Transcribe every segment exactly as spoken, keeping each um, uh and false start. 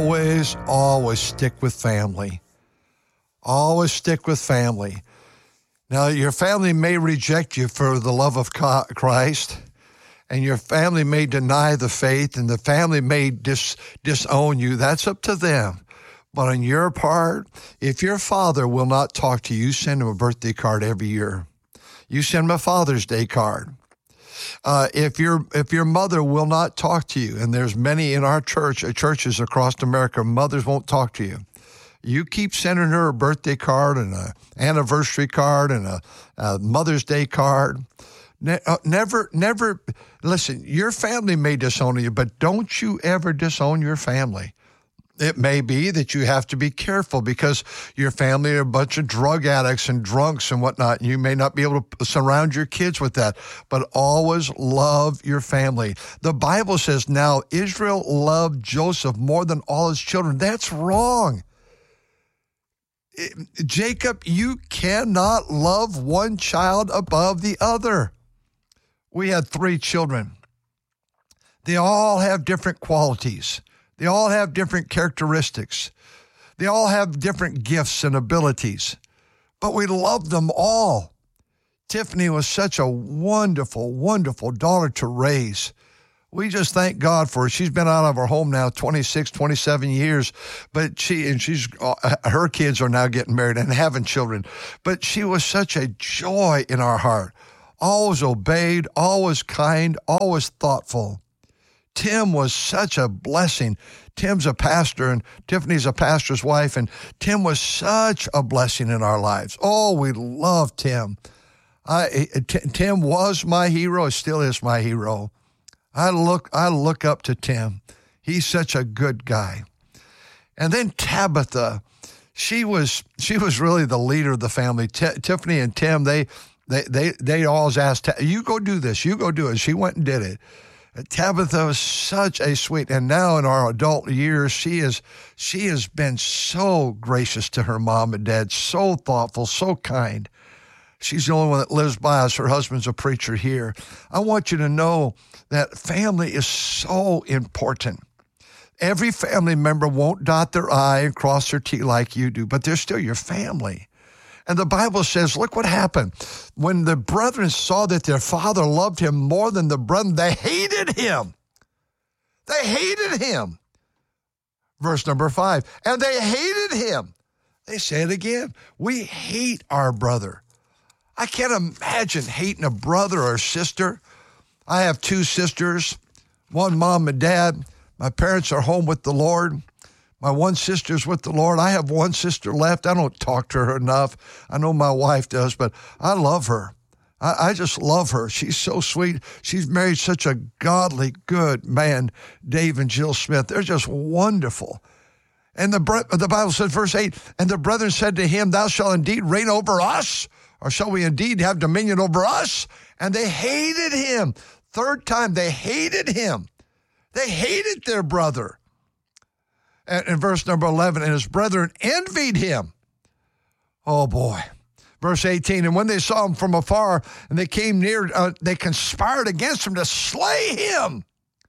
always, always stick with family. Always stick with family. Now, your family may reject you for the love of Christ, and your family may deny the faith, and the family may dis- disown you. That's up to them. But on your part, if your father will not talk to you, you send him a birthday card every year. You send him a Father's Day card. Uh, if your if your mother will not talk to you, and there's many in our church, uh, churches across America, mothers won't talk to you. You keep sending her a birthday card and an anniversary card and a, a Mother's Day card. Ne- uh, never, never, listen, your family may disown you, but don't you ever disown your family. It may be that you have to be careful because your family are a bunch of drug addicts and drunks and whatnot. And you may not be able to surround your kids with that, but always love your family. The Bible says now Israel loved Joseph more than all his children. That's wrong. Jacob, you cannot love one child above the other. We had three children. They all have different qualities. They all have different characteristics. They all have different gifts and abilities, but we loved them all. Tiffany was such a wonderful, wonderful daughter to raise. We just thank God for her. She's been out of our home now twenty-six, twenty-seven years, but she and she's uh, her kids are now getting married and having children. But she was such a joy in our heart. Always obeyed, always kind, always thoughtful. Tim was such a blessing. Tim's a pastor, and Tiffany's a pastor's wife, and Tim was such a blessing in our lives. Oh, we love Tim. I, T- Tim was my hero, still is my hero. I look, I look up to Tim. He's such a good guy. And then Tabitha, she was, she was really the leader of the family. T- Tiffany and Tim, they, they, they, they always asked, you go do this, you go do it. She went and did it. Tabitha was such a sweet, and now in our adult years, she is she has been so gracious to her mom and dad, so thoughtful, so kind. She's the only one that lives by us. Her husband's a preacher here. I want you to know that family is so important. Every family member won't dot their I and cross their T like you do, but they're still your family. And the Bible says, look what happened. When the brethren saw that their father loved him more than the brethren, they hated him. They hated him. Verse number five, and they hated him. They say it again. We hate our brother. I can't imagine hating a brother or sister. I have two sisters, one mom and dad. My parents are home with the Lord. My one sister's with the Lord. I have one sister left. I don't talk to her enough. I know my wife does, but I love her. I, I just love her. She's so sweet. She's married such a godly, good man, Dave and Jill Smith. They're just wonderful. And the the Bible says, verse eight, and the brethren said to him, thou shalt indeed reign over us, or shall we indeed have dominion over us? And they hated him. Third time, they hated him. They hated their brother. In verse number eleven, and his brethren envied him. Oh, boy. Verse eighteen, and when they saw him from afar, and they came near, uh, they conspired against him to slay him.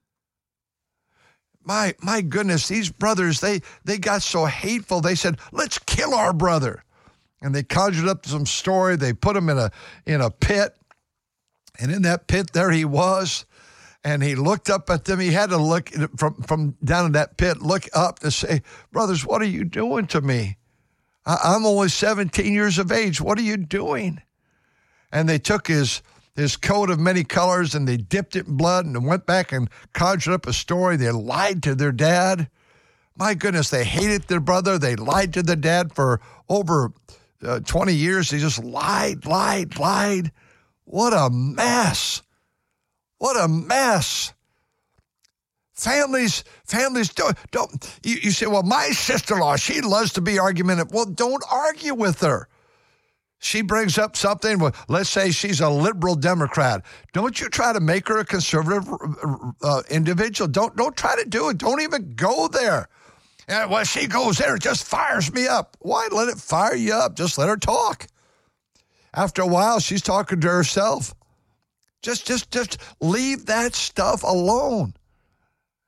My my goodness, these brothers, they, they got so hateful, they said, let's kill our brother. And they conjured up some story. They put him in a in a pit, and in that pit there he was. And he looked up at them. He had to look from, from down in that pit, look up to say, brothers, what are you doing to me? I, I'm only seventeen years of age. What are you doing? And they took his, his coat of many colors and they dipped it in blood and went back and conjured up a story. They lied to their dad. My goodness, they hated their brother. They lied to their dad for over uh, twenty years. They just lied, lied, lied. What a mess. What a mess. Families, families don't, don't you, you say, well, my sister-in-law, she loves to be argumentative. Well, don't argue with her. She brings up something, well, let's say she's a liberal Democrat. Don't you try to make her a conservative uh, individual. Don't, don't try to do it. Don't even go there. And when she goes there, it just fires me up. Why let it fire you up? Just let her talk. After a while, she's talking to herself. Just, just, just leave that stuff alone.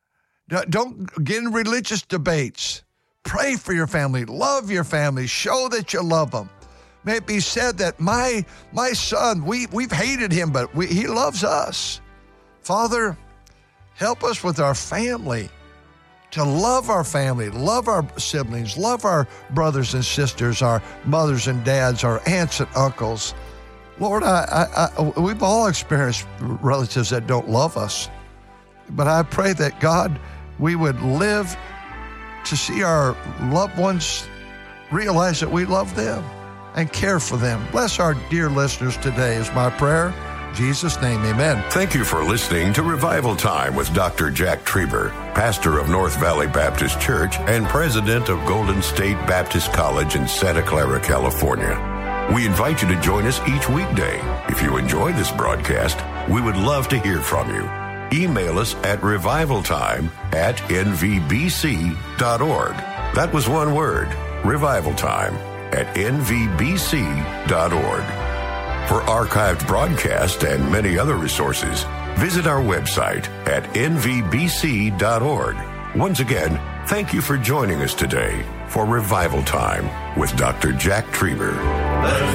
Don't get in religious debates. Pray for your family. Love your family. Show that you love them. May it be said that my my son, we, we've hated him, but we, he loves us. Father, help us with our family, to love our family, love our siblings, love our brothers and sisters, our mothers and dads, our aunts and uncles. Lord, I, I, I, we've all experienced relatives that don't love us. But I pray that, God, we would live to see our loved ones realize that we love them and care for them. Bless our dear listeners today is my prayer. In Jesus' name, amen. Thank you for listening to Revival Time with Doctor Jack Trieber, pastor of North Valley Baptist Church and president of Golden State Baptist College in Santa Clara, California. We invite you to join us each weekday. If you enjoy this broadcast, we would love to hear from you. Email us at revivaltime at n v b c dot org. That was one word, revivaltime at n v b c dot org. For archived broadcasts and many other resources, visit our website at n v b c dot org. Once again, thank you for joining us today for Revival Time with Doctor Jack Trieber.